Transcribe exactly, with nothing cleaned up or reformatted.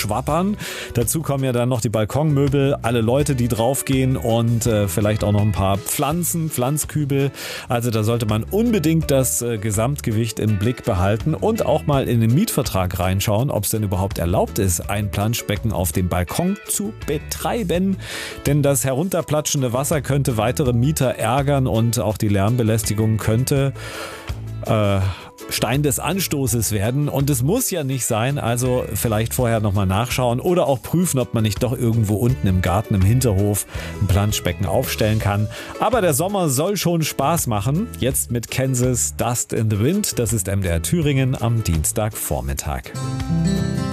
schwappern. Dazu kommen ja dann noch die Balkonmöbel, alle Leute, die draufgehen und äh, vielleicht auch noch ein paar Pflanzen, Pflanzkübel. Also da sollte man unbedingt das äh, Gesamtgewicht im Blick behalten und auch mal in den Mietvertrag reinschauen, ob es denn überhaupt erlaubt ist, ein Planschbecken auf dem Balkon zu betreiben. Denn das herunterplatschende Wasser könnte weitere Mieter ärgern und auch die Lärmbelästigung könnte äh, Stein des Anstoßes werden. Und es muss ja nicht sein, also vielleicht vorher nochmal nachschauen oder auch prüfen, ob man nicht doch irgendwo unten im Garten, im Hinterhof ein Planschbecken aufstellen kann. Aber der Sommer soll schon Spaß machen. Jetzt mit Kansas Dust in the Wind. Das ist M D R Thüringen am Dienstagvormittag.